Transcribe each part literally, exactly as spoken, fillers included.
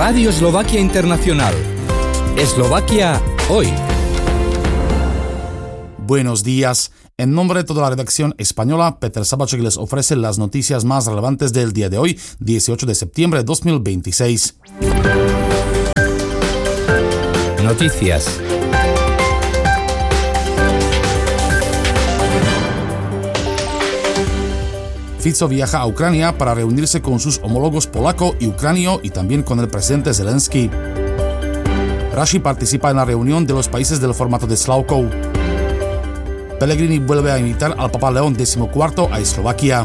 Radio Eslovaquia Internacional. Eslovaquia hoy. Buenos días. En nombre de toda la redacción española, Peter Sabacek les ofrece las noticias más relevantes del día de hoy, dieciocho de septiembre de dos mil veintiséis. Noticias. Fico viaja a Ucrania para reunirse con sus homólogos polaco y ucranio y también con el presidente Zelensky. Raši participa en la reunión de los países del formato de Slavkov. Pellegrini vuelve a invitar al Papa León decimocuarto a Eslovaquia.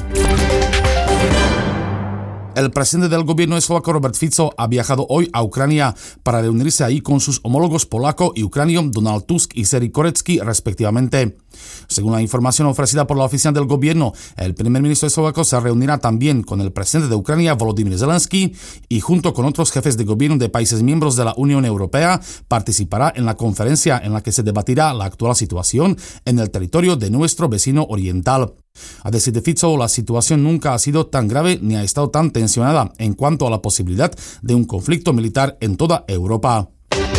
El presidente del gobierno eslovaco Robert Fico ha viajado hoy a Ucrania para reunirse ahí con sus homólogos polaco y ucranio Donald Tusk y Serhii Koretzky respectivamente. Según la información ofrecida por la oficina del gobierno, el primer ministro eslovaco se reunirá también con el presidente de Ucrania Volodymyr Zelensky y junto con otros jefes de gobierno de países miembros de la Unión Europea participará en la conferencia en la que se debatirá la actual situación en el territorio de nuestro vecino oriental. A decir de Fico, la situación nunca ha sido tan grave ni ha estado tan tensionada en cuanto a la posibilidad de un conflicto militar en toda Europa.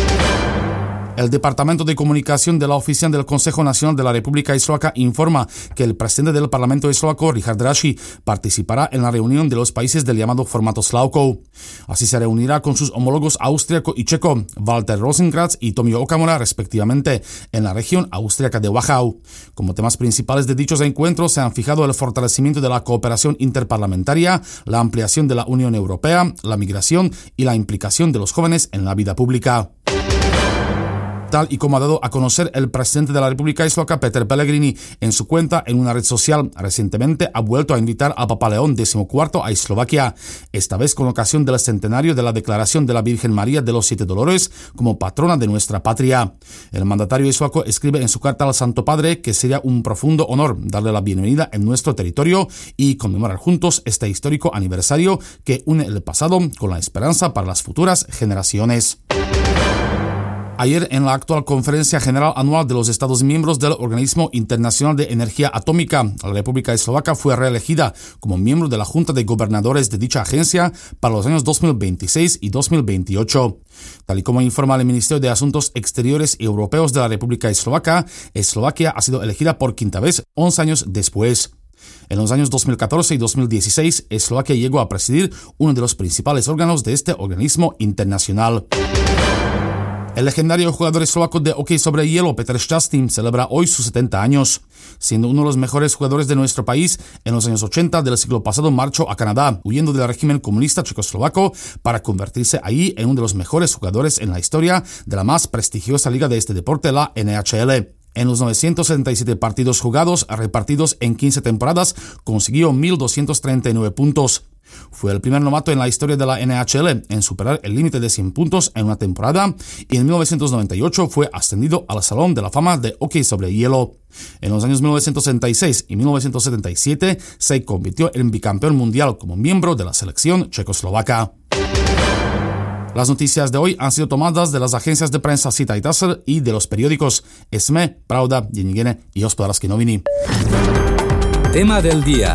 El Departamento de Comunicación de la Oficina del Consejo Nacional de la República Eslovaca informa que el presidente del Parlamento eslovaco, Richard Raši, participará en la reunión de los países del llamado formato Slavkov. Así se reunirá con sus homólogos austriaco y checo, Walter Rosenkranz y Tomio Okamura, respectivamente, en la región austriaca de Wachau. Como temas principales de dichos encuentros se han fijado el fortalecimiento de la cooperación interparlamentaria, la ampliación de la Unión Europea, la migración y la implicación de los jóvenes en la vida pública. Tal y como ha dado a conocer el presidente de la República Eslovaca, Peter Pellegrini, en su cuenta en una red social, recientemente ha vuelto a invitar al Papa León decimocuarto a Eslovaquia, esta vez con ocasión del centenario de la declaración de la Virgen María de los Siete Dolores como patrona de nuestra patria. El mandatario eslovaco escribe en su carta al Santo Padre que sería un profundo honor darle la bienvenida en nuestro territorio y conmemorar juntos este histórico aniversario que une el pasado con la esperanza para las futuras generaciones. Ayer, en la actual Conferencia General Anual de los Estados miembros del Organismo Internacional de Energía Atómica, la República Eslovaca fue reelegida como miembro de la Junta de Gobernadores de dicha agencia para los años dos mil veintiséis y dos mil veintiocho. Tal y como informa el Ministerio de Asuntos Exteriores y Europeos de la República Eslovaca, Eslovaquia ha sido elegida por quinta vez once años después. En los años dos mil catorce y dos mil dieciséis, Eslovaquia llegó a presidir uno de los principales órganos de este organismo internacional. El legendario jugador eslovaco de hockey sobre hielo, Petr Šťastný, celebra hoy sus setenta años. Siendo uno de los mejores jugadores de nuestro país, en los años ochenta del siglo pasado marchó a Canadá, huyendo del régimen comunista checoslovaco, para convertirse ahí en uno de los mejores jugadores en la historia de la más prestigiosa liga de este deporte, la N H L. En los novecientos setenta y siete partidos jugados, repartidos en quince temporadas, consiguió mil doscientos treinta y nueve puntos. Fue el primer novato en la historia de la N H L en superar el límite de cien puntos en una temporada y en mil novecientos noventa y ocho fue ascendido al Salón de la Fama de Hockey sobre Hielo. En los años mil novecientos sesenta y seis y mil novecientos setenta y siete se convirtió en bicampeón mundial como miembro de la selección checoslovaca. Las noticias de hoy han sido tomadas de las agencias de prensa Cita y Taser y de los periódicos S M E, Pravda, Denní y Hospodářské noviny. Tema del día.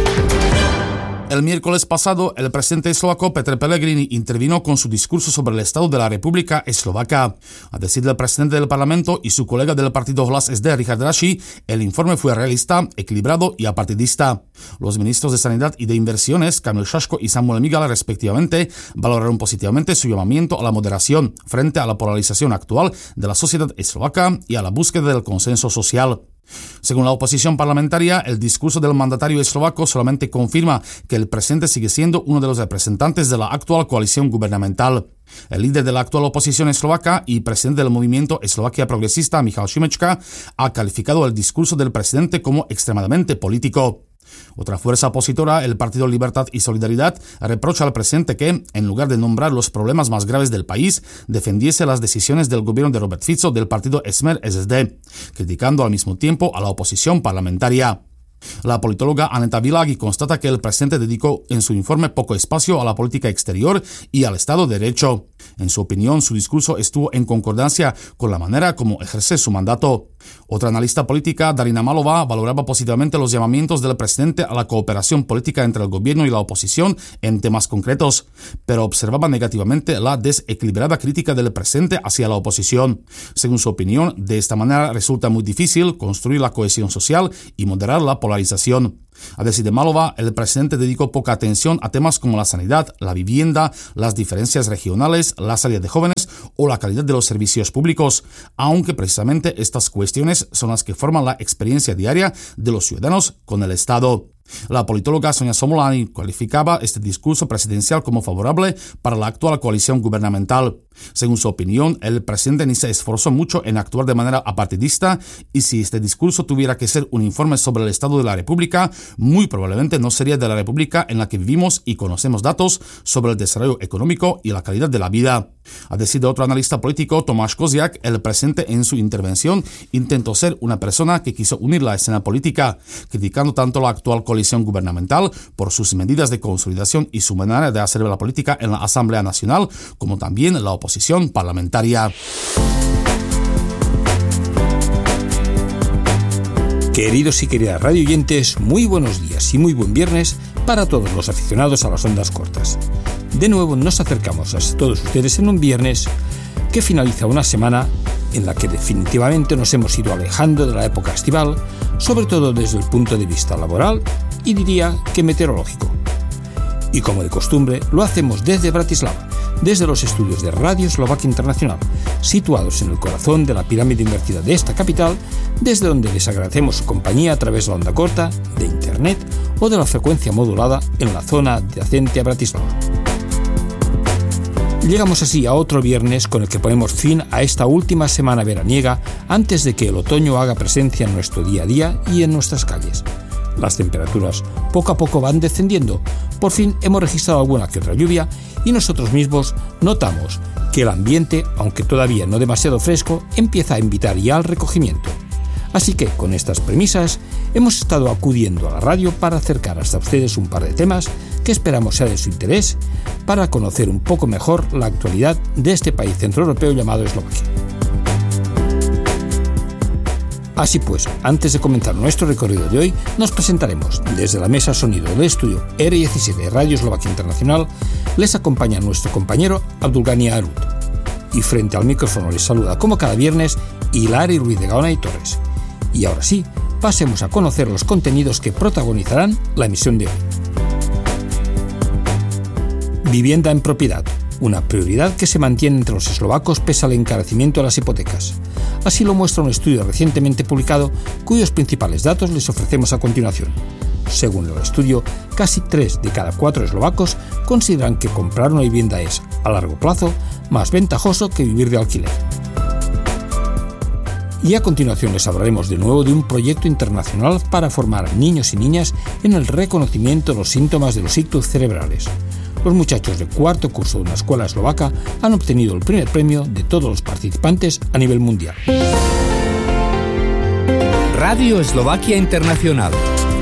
El miércoles pasado, el presidente eslovaco Peter Pellegrini intervino con su discurso sobre el estado de la República Eslovaca. A decir del presidente del Parlamento y su colega del partido Hlas S D, Richard Raši, el informe fue realista, equilibrado y apartidista. Los ministros de Sanidad y de Inversiones, Kamil Šaško y Samuel Migala, respectivamente, valoraron positivamente su llamamiento a la moderación frente a la polarización actual de la sociedad eslovaca y a la búsqueda del consenso social. Según la oposición parlamentaria, el discurso del mandatario eslovaco solamente confirma que el presidente sigue siendo uno de los representantes de la actual coalición gubernamental. El líder de la actual oposición eslovaca y presidente del movimiento Eslovaquia Progresista, Michal Šimečka, ha calificado el discurso del presidente como extremadamente político. Otra fuerza opositora, el Partido Libertad y Solidaridad, reprocha al presidente que, en lugar de nombrar los problemas más graves del país, defendiese las decisiones del gobierno de Robert Fico del partido Smer S S D, criticando al mismo tiempo a la oposición parlamentaria. La politóloga Aneta Világi constata que el presidente dedicó en su informe poco espacio a la política exterior y al Estado de Derecho. En su opinión, su discurso estuvo en concordancia con la manera como ejerce su mandato. Otra analista política, Darina Malova, valoraba positivamente los llamamientos del presidente a la cooperación política entre el gobierno y la oposición en temas concretos, pero observaba negativamente la desequilibrada crítica del presidente hacia la oposición. Según su opinión, de esta manera resulta muy difícil construir la cohesión social y moderar la polarización. A decir de Malova, el presidente dedicó poca atención a temas como la sanidad, la vivienda, las diferencias regionales, la salida de jóvenes o la calidad de los servicios públicos, aunque precisamente estas cuestiones son las que forman la experiencia diaria de los ciudadanos con el Estado. La politóloga Sonia Somolani cualificaba este discurso presidencial como favorable para la actual coalición gubernamental. Según su opinión, el presidente ni se esforzó mucho en actuar de manera apartidista y si este discurso tuviera que ser un informe sobre el estado de la República, muy probablemente no sería de la República en la que vivimos y conocemos datos sobre el desarrollo económico y la calidad de la vida. A decir de otro analista político, Tomáš Koziak, el presidente en su intervención intentó ser una persona que quiso unir la escena política, criticando tanto la actual coalición gubernamental por sus medidas de consolidación y su manera de hacer la política en la Asamblea Nacional, como también la oposición parlamentaria. Queridos y queridas radioyentes, muy buenos días y muy buen viernes para todos los aficionados a las ondas cortas. De nuevo nos acercamos a todos ustedes en un viernes que finaliza una semana en la que definitivamente nos hemos ido alejando de la época estival, sobre todo desde el punto de vista laboral y diría que meteorológico. Y como de costumbre, lo hacemos desde Bratislava, desde los estudios de Radio Eslovaquia Internacional, situados en el corazón de la pirámide invertida de esta capital, desde donde les agradecemos su compañía a través de la onda corta, de internet o de la frecuencia modulada en la zona adyacente a Bratislava. Llegamos así a otro viernes con el que ponemos fin a esta última semana veraniega antes de que el otoño haga presencia en nuestro día a día y en nuestras calles. Las temperaturas poco a poco van descendiendo, por fin hemos registrado alguna que otra lluvia y nosotros mismos notamos que el ambiente, aunque todavía no demasiado fresco, empieza a invitar ya al recogimiento. Así que, con estas premisas, hemos estado acudiendo a la radio para acercar hasta ustedes un par de temas que esperamos sea de su interés para conocer un poco mejor la actualidad de este país centroeuropeo llamado Eslovaquia. Así pues, antes de comenzar nuestro recorrido de hoy, nos presentaremos desde la mesa sonido del estudio R diecisiete de Radio Eslovaquia Internacional. Les acompaña nuestro compañero Abdulgani Arut. Y frente al micrófono les saluda como cada viernes Hilari Ruiz de Gaona y Torres. Y ahora sí, pasemos a conocer los contenidos que protagonizarán la emisión de hoy. Vivienda en propiedad, una prioridad que se mantiene entre los eslovacos pese al encarecimiento de las hipotecas. Así lo muestra un estudio recientemente publicado cuyos principales datos les ofrecemos a continuación. Según el estudio, casi tres de cada cuatro eslovacos consideran que comprar una vivienda es, a largo plazo, más ventajoso que vivir de alquiler. Y a continuación les hablaremos de nuevo de un proyecto internacional para formar a niños y niñas en el reconocimiento de los síntomas de los ictus cerebrales. Los muchachos de cuarto curso de una escuela eslovaca han obtenido el primer premio de todos los participantes a nivel mundial. Radio Eslovaquia Internacional.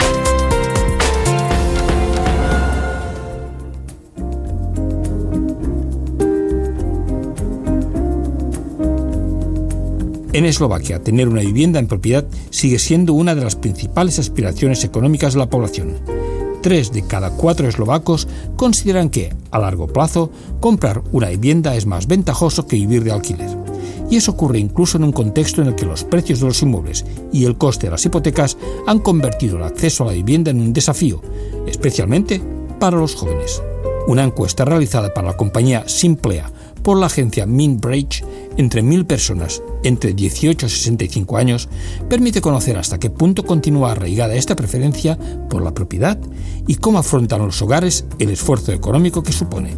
En Eslovaquia, tener una vivienda en propiedad sigue siendo una de las principales aspiraciones económicas de la población. Tres de cada cuatro eslovacos consideran que, a largo plazo, comprar una vivienda es más ventajoso que vivir de alquiler. Y eso ocurre incluso en un contexto en el que los precios de los inmuebles y el coste de las hipotecas han convertido el acceso a la vivienda en un desafío, especialmente para los jóvenes. Una encuesta realizada para la compañía Simplea por la agencia Minbridge entre mil personas entre dieciocho y sesenta y cinco años permite conocer hasta qué punto continúa arraigada esta preferencia por la propiedad y cómo afrontan los hogares el esfuerzo económico que supone.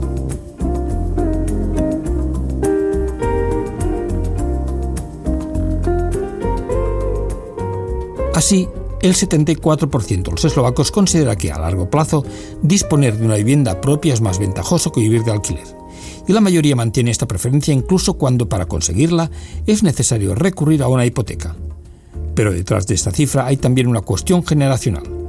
Así, el setenta y cuatro por ciento de los eslovacos considera que a largo plazo disponer de una vivienda propia es más ventajoso que vivir de alquiler. Y la mayoría mantiene esta preferencia incluso cuando para conseguirla es necesario recurrir a una hipoteca. Pero detrás de esta cifra hay también una cuestión generacional.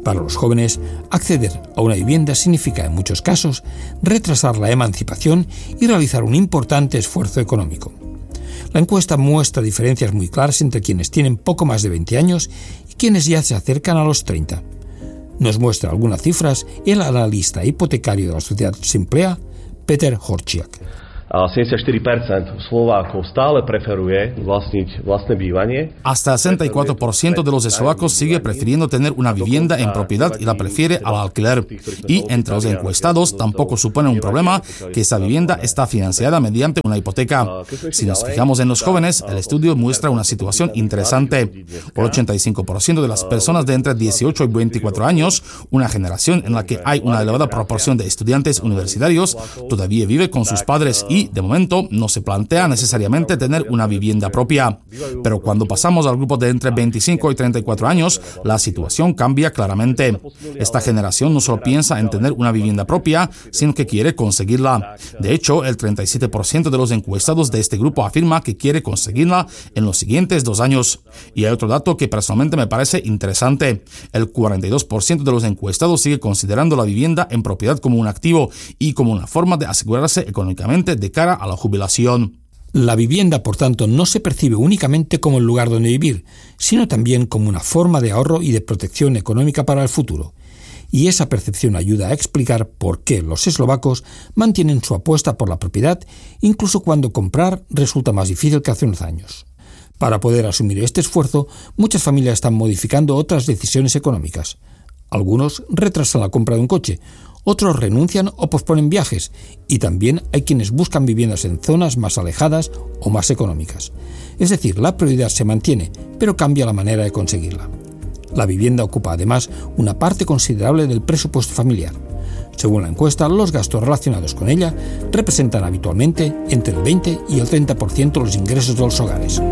Para los jóvenes, acceder a una vivienda significa en muchos casos retrasar la emancipación y realizar un importante esfuerzo económico. La encuesta muestra diferencias muy claras entre quienes tienen poco más de veinte años y quienes ya se acercan a los treinta. Nos muestra algunas cifras el analista hipotecario de la sociedad Simplea, Peter Horčiak. sedemdesiatštyri percent Slovákov stále preferuje vlastniť vlastné bývanie. Hasta sesenta y cuatro por ciento de los eslovacos sigue prefiriendo tener una vivienda en propiedad y la prefiere al alquiler. Y entre los encuestados tampoco supone un problema que esa vivienda está financiada mediante una hipoteca. Si nos fijamos en los jóvenes, el estudio muestra una situación interesante. El ochenta y cinco por ciento de las personas de entre dieciocho y veinticuatro años, una generación en la que hay una elevada proporción de estudiantes universitarios, todavía vive con sus padres y de momento no se plantea necesariamente tener una vivienda propia. Pero cuando pasamos al grupo de entre veinticinco y treinta y cuatro años, la situación cambia claramente. Esta generación no solo piensa en tener una vivienda propia, sino que quiere conseguirla. De hecho, el treinta y siete por ciento de los encuestados de este grupo afirma que quiere conseguirla en los siguientes dos años. Y hay otro dato que personalmente me parece interesante. El cuarenta y dos por ciento de los encuestados sigue considerando la vivienda en propiedad como un activo y como una forma de asegurarse económicamente de cara a la jubilación. La vivienda, por tanto, no se percibe únicamente como el lugar donde vivir, sino también como una forma de ahorro y de protección económica para el futuro. Y esa percepción ayuda a explicar por qué los eslovacos mantienen su apuesta por la propiedad, incluso cuando comprar resulta más difícil que hace unos años. Para poder asumir este esfuerzo, muchas familias están modificando otras decisiones económicas. Algunos retrasan la compra de un coche, otros renuncian o posponen viajes, y también hay quienes buscan viviendas en zonas más alejadas o más económicas. Es decir, la prioridad se mantiene, pero cambia la manera de conseguirla. La vivienda ocupa además una parte considerable del presupuesto familiar. Según la encuesta, los gastos relacionados con ella representan habitualmente entre el veinte y el treinta por ciento de los ingresos de los hogares.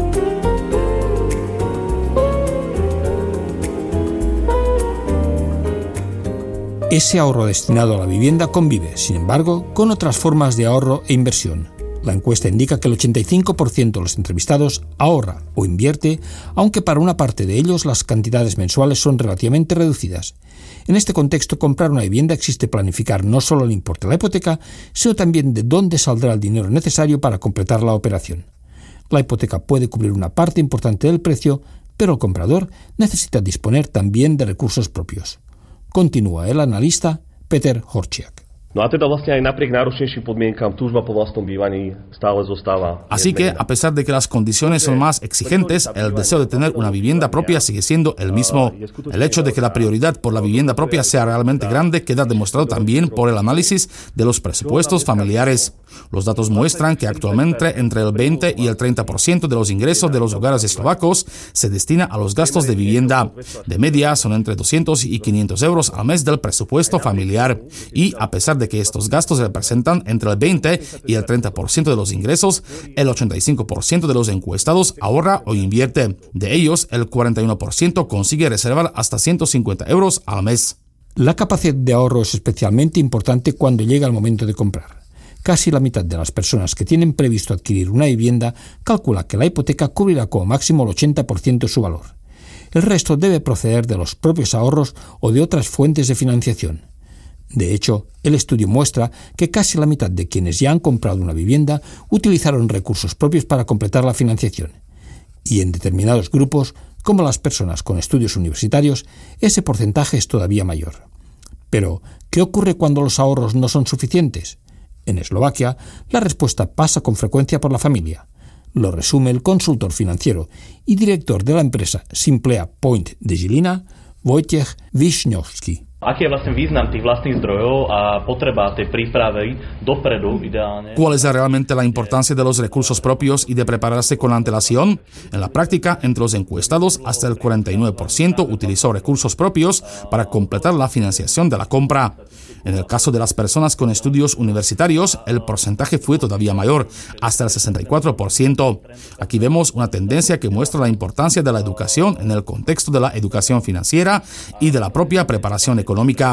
Ese ahorro destinado a la vivienda convive, sin embargo, con otras formas de ahorro e inversión. La encuesta indica que el ochenta y cinco por ciento de los entrevistados ahorra o invierte, aunque para una parte de ellos las cantidades mensuales son relativamente reducidas. En este contexto, comprar una vivienda existe planificar no solo el importe de la hipoteca, sino también de dónde saldrá el dinero necesario para completar la operación. La hipoteca puede cubrir una parte importante del precio, pero el comprador necesita disponer también de recursos propios. Continúa el analista Peter Horčiak. No a teda vlastne aj napriek náročnejším podmienkam túžba po vlastnom bývaní stále zostáva. Así que, a pesar de que las condiciones son más exigentes, el deseo de tener una vivienda propia sigue siendo el mismo. El hecho de que la prioridad por la vivienda propia sea realmente grande queda demostrado también por el análisis de los presupuestos familiares. Los datos muestran que actualmente entre el veinte y el treinta por ciento de los ingresos de los hogares eslovacos se destina a los gastos de vivienda. De media son entre doscientos y quinientos euros al mes del presupuesto familiar. Y a pesar de que estos gastos representan entre el veinte y el treinta por ciento de los ingresos, el ochenta y cinco por ciento de los encuestados ahorra o invierte. De ellos, el cuarenta y uno por ciento consigue reservar hasta ciento cincuenta euros al mes. La capacidad de ahorro es especialmente importante cuando llega el momento de comprar. Casi la mitad de las personas que tienen previsto adquirir una vivienda calcula que la hipoteca cubrirá como máximo el ochenta por ciento de su valor. El resto debe proceder de los propios ahorros o de otras fuentes de financiación. De hecho, el estudio muestra que casi la mitad de quienes ya han comprado una vivienda utilizaron recursos propios para completar la financiación. Y en determinados grupos, como las personas con estudios universitarios, ese porcentaje es todavía mayor. Pero, ¿qué ocurre cuando los ahorros no son suficientes? En Eslovaquia, la respuesta pasa con frecuencia por la familia. Lo resume el consultor financiero y director de la empresa Simplea Point de Žilina, Wojciech Wiśniowski. Aký je vlastne význam tých vlastných zdrojov a potreba tej prípravy dopredu ideálne? ¿Cuál es realmente la importancia de los recursos propios y de prepararse con antelación? En la práctica, entre los encuestados, hasta el cuarenta y nueve por ciento utilizó recursos propios para completar la financiación de la compra. En el caso de las personas con estudios universitarios, el porcentaje fue todavía mayor, hasta el sesenta y cuatro por ciento. Aquí vemos una tendencia que muestra la importancia de la educación en el contexto de la educación financiera y de la propia preparación económica.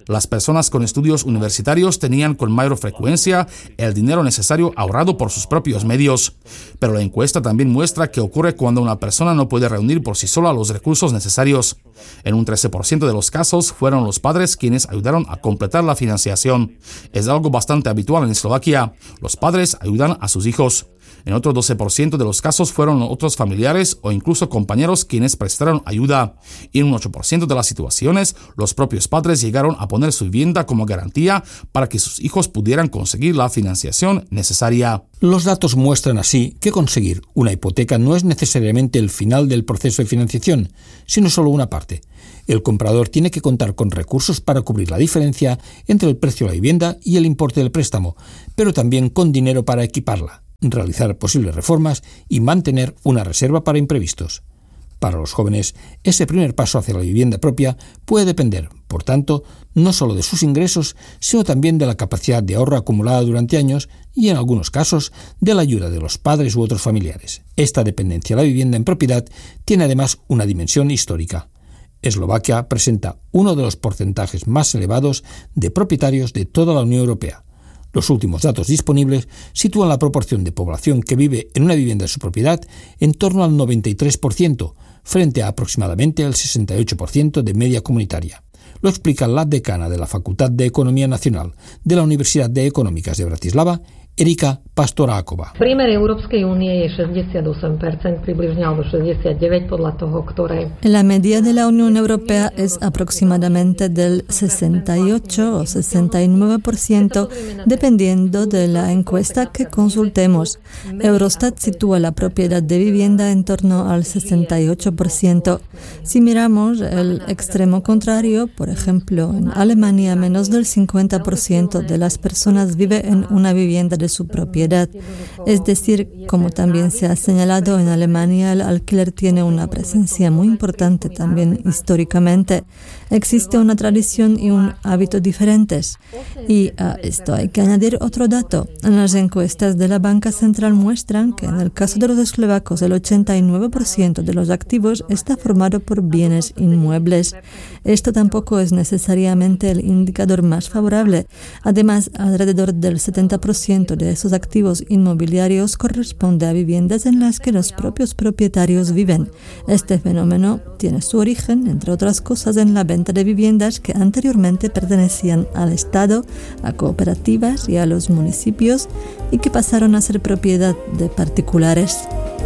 Las personas con estudios universitarios tenían con mayor frecuencia el dinero necesario ahorrado por sus propios medios. Pero la encuesta también muestra qué ocurre cuando una persona no puede reunir por sí sola los recursos necesarios. En un trece por ciento de los casos fueron los padres quienes ayudaron a completar la financiación. Es algo bastante habitual en Eslovaquia. Los padres ayudan a sus hijos. En otro doce por ciento de los casos fueron otros familiares o incluso compañeros quienes prestaron ayuda. Y en un ocho por ciento de las situaciones, los propios padres llegaron a poner su vivienda como garantía para que sus hijos pudieran conseguir la financiación necesaria. Los datos muestran así que conseguir una hipoteca no es necesariamente el final del proceso de financiación, sino solo una parte. El comprador tiene que contar con recursos para cubrir la diferencia entre el precio de la vivienda y el importe del préstamo, pero también con dinero para equiparla, realizar posibles reformas y mantener una reserva para imprevistos. Para los jóvenes, ese primer paso hacia la vivienda propia puede depender, por tanto, no solo de sus ingresos, sino también de la capacidad de ahorro acumulada durante años y, en algunos casos, de la ayuda de los padres u otros familiares. Esta dependencia a la vivienda en propiedad tiene además una dimensión histórica. Eslovaquia presenta uno de los porcentajes más elevados de propietarios de toda la Unión Europea. Los últimos datos disponibles sitúan la proporción de población que vive en una vivienda de su propiedad en torno al noventa y tres por ciento, frente a aproximadamente el sesenta y ocho por ciento de media comunitaria. Lo explica la decana de la Facultad de Economía Nacional de la Universidad de Económicas de Bratislava, Erika Pastoráková. Priemer Európskej únie je šesťdesiatosem percent približne, alebo šesťdesiatdeväť podľa toho, ktoré... La media de la Unión Europea es aproximadamente del sesenta y ocho o sesenta y nueve por ciento, dependiendo de la encuesta que consultemos. Eurostat sitúa la propiedad de vivienda en torno al sesenta y ocho por ciento. Si miramos el extremo contrario, por ejemplo, en Alemania menos del cincuenta por ciento de las personas vive en una vivienda de su propiedad. Es decir, como también se ha señalado, en Alemania el alquiler tiene una presencia muy importante también históricamente. Existe una tradición y un hábito diferentes. Y a esto hay que añadir otro dato. En las encuestas de la Banca Central muestran que en el caso de los eslovacos el ochenta y nueve por ciento de los activos está formado por bienes inmuebles. Esto tampoco es necesariamente el indicador más favorable. Además, alrededor del setenta por ciento de esos activos inmobiliarios corresponde a viviendas en las que los propios propietarios viven. Este fenómeno tiene su origen, entre otras cosas, en la venta de viviendas que anteriormente pertenecían al Estado, a cooperativas y a los municipios y que pasaron a ser propiedad de particulares.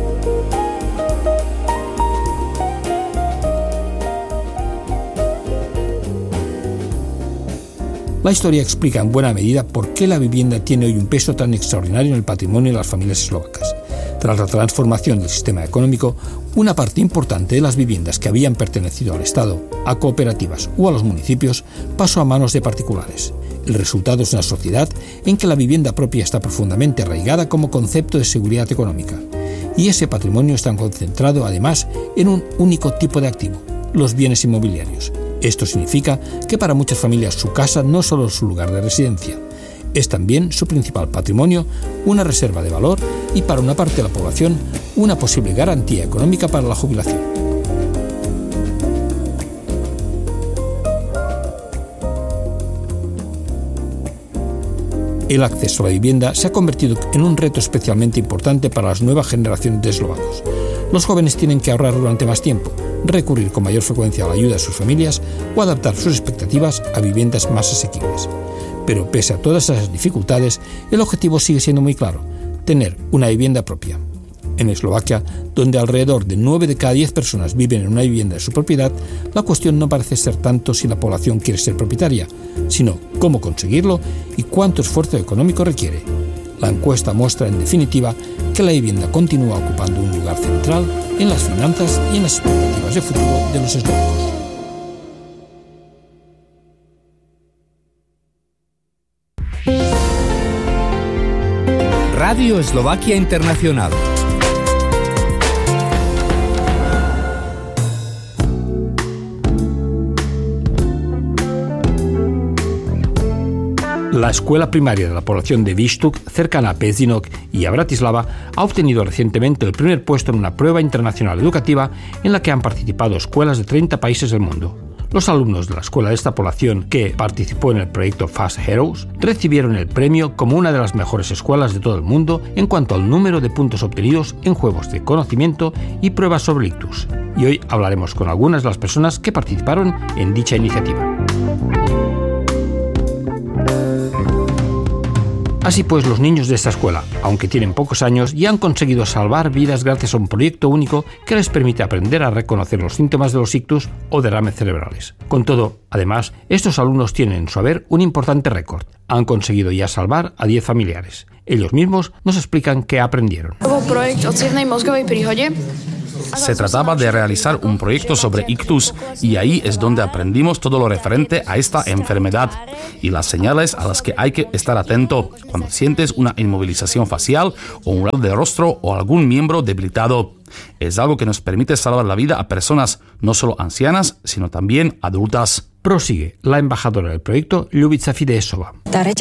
La historia explica en buena medida por qué la vivienda tiene hoy un peso tan extraordinario en el patrimonio de las familias eslovacas. Tras la transformación del sistema económico, una parte importante de las viviendas que habían pertenecido al Estado, a cooperativas o a los municipios pasó a manos de particulares. El resultado es una sociedad en que la vivienda propia está profundamente arraigada como concepto de seguridad económica. Y ese patrimonio está concentrado además en un único tipo de activo, los bienes inmobiliarios. Esto significa que para muchas familias su casa no solo es su lugar de residencia, es también su principal patrimonio, una reserva de valor y para una parte de la población una posible garantía económica para la jubilación. El acceso a la vivienda se ha convertido en un reto especialmente importante para las nuevas generaciones de eslovacos. Los jóvenes tienen que ahorrar durante más tiempo, recurrir con mayor frecuencia a la ayuda de sus familias o adaptar sus expectativas a viviendas más asequibles. Pero pese a todas esas dificultades, el objetivo sigue siendo muy claro: tener una vivienda propia. En Eslovaquia, donde alrededor de nueve de cada diez personas viven en una vivienda de su propiedad, la cuestión no parece ser tanto si la población quiere ser propietaria, sino cómo conseguirlo y cuánto esfuerzo económico requiere. La encuesta muestra, en definitiva, que la vivienda continúa ocupando un lugar central en las finanzas y en las expectativas de futuro de los eslovacos. Radio Eslovaquia Internacional. La escuela primaria de la población de Výštuk, cercana a Pezinok y a Bratislava, ha obtenido recientemente el primer puesto en una prueba internacional educativa en la que han participado escuelas de treinta países del mundo. Los alumnos de la escuela de esta población que participó en el proyecto Fast Heroes recibieron el premio como una de las mejores escuelas de todo el mundo en cuanto al número de puntos obtenidos en juegos de conocimiento y pruebas sobre ictus. Y hoy hablaremos con algunas de las personas que participaron en dicha iniciativa. Así pues, los niños de esta escuela, aunque tienen pocos años, ya han conseguido salvar vidas gracias a un proyecto único que les permite aprender a reconocer los síntomas de los ictus o derrames cerebrales. Con todo, además, estos alumnos tienen en su haber un importante récord. Han conseguido ya salvar a diez familiares. Ellos mismos nos explican qué aprendieron. Se trataba de realizar un proyecto sobre ictus y ahí es donde aprendimos todo lo referente a esta enfermedad y las señales a las que hay que estar atento cuando sientes una inmovilización facial o un lado del rostro o algún miembro debilitado. Es algo que nos permite salvar la vida a personas no solo ancianas, sino también adultas. Prosigue la embajadora del proyecto, Ljubica Fidesova.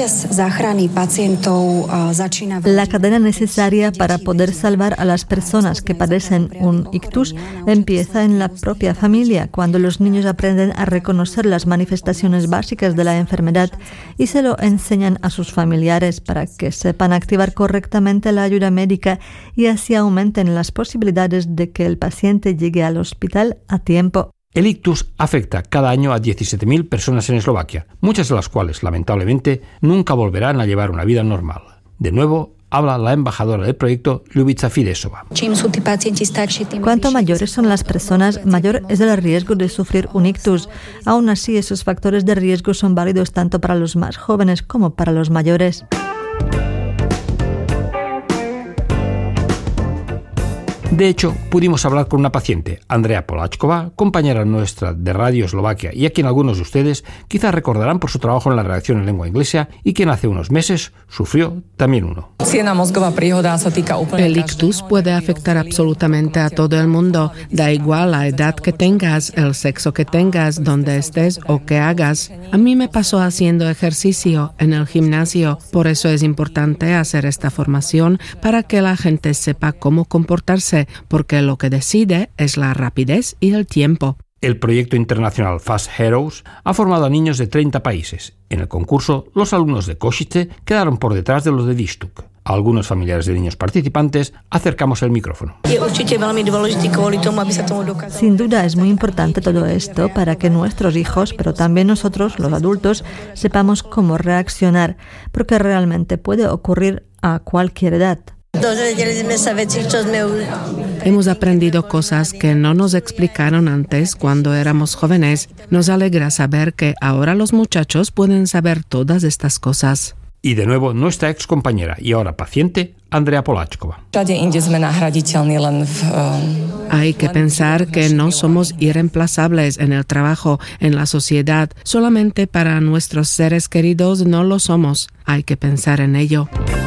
La cadena necesaria para poder salvar a las personas que padecen un ictus empieza en la propia familia, cuando los niños aprenden a reconocer las manifestaciones básicas de la enfermedad y se lo enseñan a sus familiares para que sepan activar correctamente la ayuda médica y así aumenten las posibilidades de que el paciente llegue al hospital a tiempo. El ictus afecta cada año a diecisiete mil personas en Eslovaquia, muchas de las cuales, lamentablemente, nunca volverán a llevar una vida normal. De nuevo, habla la embajadora del proyecto, Ljubica Fidesova. Cuanto mayores son las personas, mayor es el riesgo de sufrir un ictus. Aún así, esos factores de riesgo son válidos tanto para los más jóvenes como para los mayores. De hecho, pudimos hablar con una paciente, Andrea Poláčková, compañera nuestra de Radio Eslovaquia y a quien algunos de ustedes quizás recordarán por su trabajo en la redacción en lengua inglesa y quien hace unos meses sufrió también uno. El ictus puede afectar absolutamente a todo el mundo, da igual la edad que tengas, el sexo que tengas, donde estés o qué hagas. A mí me pasó haciendo ejercicio en el gimnasio, por eso es importante hacer esta formación para que la gente sepa cómo comportarse, porque lo que decide es la rapidez y el tiempo. El proyecto internacional Fast Heroes ha formado a niños de treinta países. En el concurso, los alumnos de Košice quedaron por detrás de los de Výstup. A algunos familiares de niños participantes acercamos el micrófono. Sin duda es muy importante todo esto para que nuestros hijos, pero también nosotros, los adultos, sepamos cómo reaccionar, porque realmente puede ocurrir a cualquier edad. Hemos aprendido cosas que no nos explicaron antes cuando éramos jóvenes. Nos alegra saber que ahora los muchachos pueden saber todas estas cosas. Y de nuevo nuestra ex compañera y ahora paciente, Andrea Poláčková. Hay que pensar que no somos irreemplazables en el trabajo, en la sociedad. Solamente para nuestros seres queridos no lo somos. Hay que pensar en ello.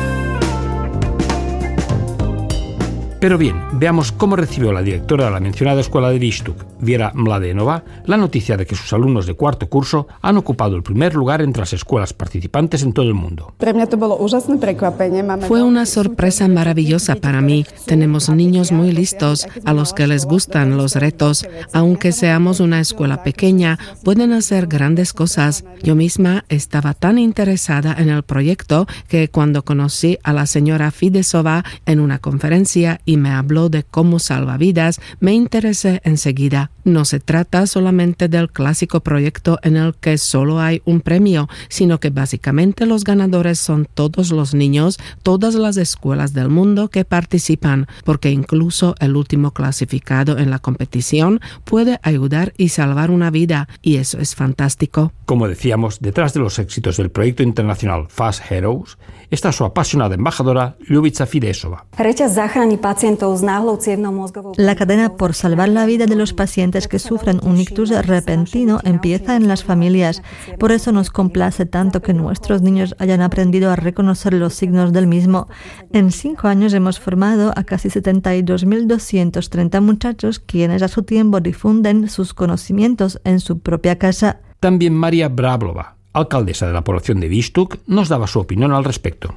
Pero bien, veamos cómo recibió la directora de la mencionada escuela de Výstup, Viera Mladenova, la noticia de que sus alumnos de cuarto curso han ocupado el primer lugar entre las escuelas participantes en todo el mundo. Fue una sorpresa maravillosa para mí. Tenemos niños muy listos, a los que les gustan los retos. Aunque seamos una escuela pequeña, pueden hacer grandes cosas. Yo misma estaba tan interesada en el proyecto que cuando conocí a la señora Fidesova en una conferencia y me habló de cómo salva vidas, me interesé enseguida. No se trata solamente del clásico proyecto en el que solo hay un premio, sino que básicamente los ganadores son todos los niños, todas las escuelas del mundo que participan, porque incluso el último clasificado en la competición puede ayudar y salvar una vida, y eso es fantástico. Como decíamos, detrás de los éxitos del proyecto internacional Fast Heroes está su apasionada embajadora Ljubica Fidesova. La cadena por salvar la vida de los pacientes que sufren un ictus repentino empieza en las familias. Por eso nos complace tanto que nuestros niños hayan aprendido a reconocer los signos del mismo. En cinco años hemos formado a casi setenta y dos mil doscientos treinta muchachos quienes a su tiempo difunden sus conocimientos en su propia casa. También María Brablova, alcaldesa de la población de Výštuk, nos daba su opinión al respecto.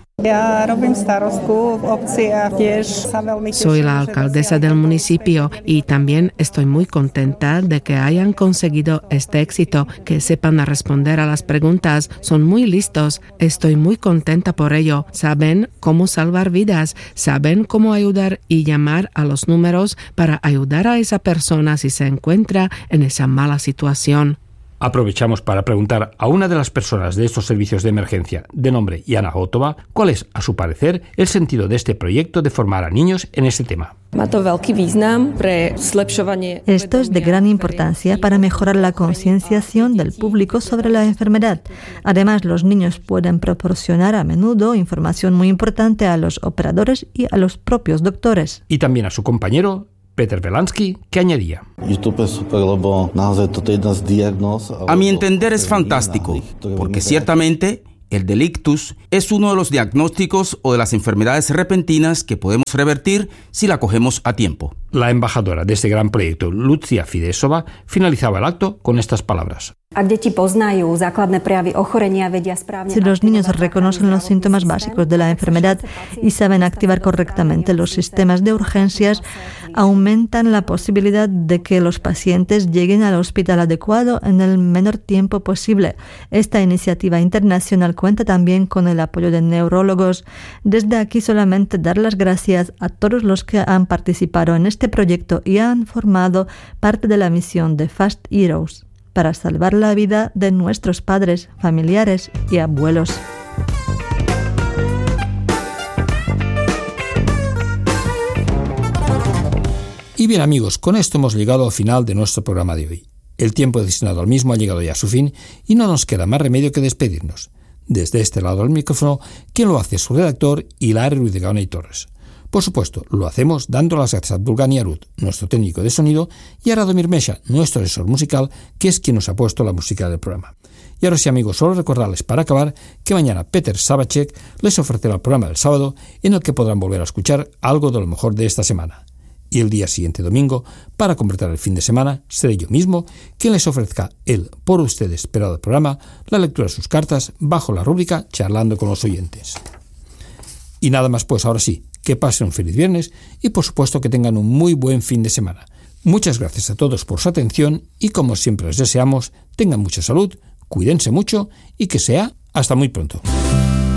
Soy la alcaldesa del municipio y también estoy muy contenta de que hayan conseguido este éxito, que sepan responder a las preguntas, son muy listos, estoy muy contenta por ello, saben cómo salvar vidas, saben cómo ayudar y llamar a los números para ayudar a esa persona si se encuentra en esa mala situación. Aprovechamos para preguntar a una de las personas de estos servicios de emergencia, de nombre Jana Hotova, cuál es, a su parecer, el sentido de este proyecto de formar a niños en este tema. Esto es de gran importancia para mejorar la concienciación del público sobre la enfermedad. Además, los niños pueden proporcionar a menudo información muy importante a los operadores y a los propios doctores. Y también a su compañero, Peter Belansky, que añadía: A mi entender es fantástico, porque ciertamente el delictus es uno de los diagnósticos o de las enfermedades repentinas que podemos revertir si la cogemos a tiempo. La embajadora de este gran proyecto, Lucia Fidesova, finalizaba el acto con estas palabras. Si los niños reconocen los síntomas básicos de la enfermedad y saben activar correctamente los sistemas de urgencias, aumentan la posibilidad de que los pacientes lleguen al hospital adecuado en el menor tiempo posible. Esta iniciativa internacional cuenta también con el apoyo de neurólogos. Desde aquí solamente dar las gracias a todos los que han participado en este proyecto y han formado parte de la misión de Fast Heroes para salvar la vida de nuestros padres, familiares y abuelos. Y bien amigos, con esto hemos llegado al final de nuestro programa de hoy. El tiempo destinado al mismo ha llegado ya a su fin y no nos queda más remedio que despedirnos. Desde este lado del micrófono, quien lo hace es su redactor, Hilario Ruiz de Gaona y Torres. Por supuesto, lo hacemos dando las gracias a Abdulgani Arut, nuestro técnico de sonido, y a Radomir Mesha, nuestro asesor musical, que es quien nos ha puesto la música del programa. Y ahora sí, amigos, solo recordarles para acabar que mañana Peter Sabacek les ofrecerá el programa del sábado en el que podrán volver a escuchar algo de lo mejor de esta semana. Y el día siguiente, domingo, para completar el fin de semana, seré yo mismo quien les ofrezca el, por ustedes esperado programa, la lectura de sus cartas bajo la rúbrica Charlando con los oyentes. Y nada más, pues ahora sí, que pasen un feliz viernes y por supuesto que tengan un muy buen fin de semana. Muchas gracias a todos por su atención y como siempre les deseamos, tengan mucha salud, cuídense mucho y que sea hasta muy pronto.